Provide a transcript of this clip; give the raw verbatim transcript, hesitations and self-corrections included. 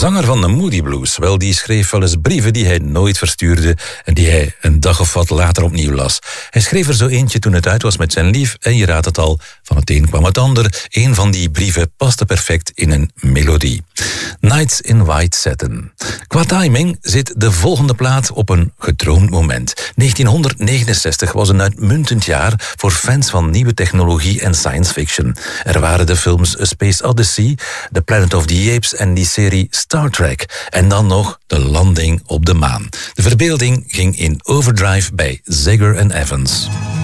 zanger van de Moody Blues, wel, die schreef wel eens brieven die hij nooit verstuurde en die hij een dag of wat later opnieuw las. Hij schreef er zo eentje toen het uit was met zijn lief en je raadt het al, van het een kwam het ander. Een van die brieven paste perfect in een melodie. Nights in White Satin. Qua timing zit de volgende plaat op een gedroomd moment. negentienhonderdnegenenzestig was een uitmuntend jaar voor fans van nieuwe technologie en science fiction. Er waren de films A Space Odyssey, The Planet of the Apes en die serie Star Trek. En dan nog de landing op de maan. De verbeelding ging in overdrive bij Zager en Evans.